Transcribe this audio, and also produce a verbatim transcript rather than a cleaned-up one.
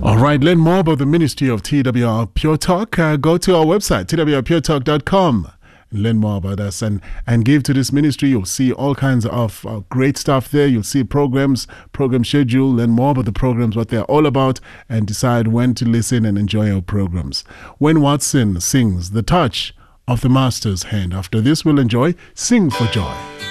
All right, learn more about the ministry of T W R Pure Talk. Uh, go to our website, T W R pure talk dot com. Learn more about us and, and give to this ministry. You'll see all kinds of uh, great stuff there. You'll see programs, program schedule, learn more about the programs, what they're all about, and decide when to listen and enjoy our programs. Wayne Watson sings The Touch of the Master's Hand. After this, we'll enjoy Sing for Joy.